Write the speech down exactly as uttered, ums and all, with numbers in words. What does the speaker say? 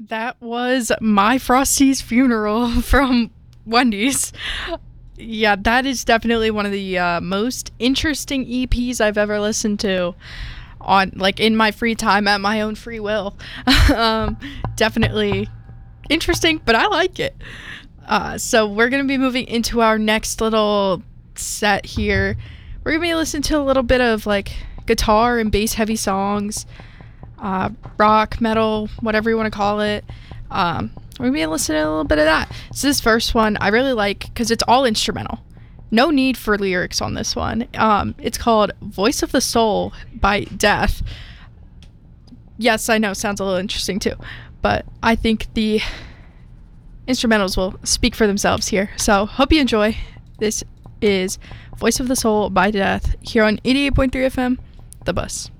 That was My Frosty's Funeral from Wendy's. Yeah, that is definitely one of the uh, most interesting E Ps I've ever listened to on, like, in my free time at my own free will. um, definitely interesting, but I like it. Uh, so we're going to be moving into our next little set here. We're going to be listening to a little bit of, like, guitar and bass heavy songs, uh, rock, metal, whatever you want to call it. Um, we're going to be listening to a little bit of that. So this first one I really like because it's all instrumental. No need for lyrics on this one. Um, it's called Voice of the Soul by Death. Yes, I know, sounds a little interesting too, but I think the instrumentals will speak for themselves here. So hope you enjoy. This is Voice of the Soul by Death here on eighty-eight point three F M, The Bus.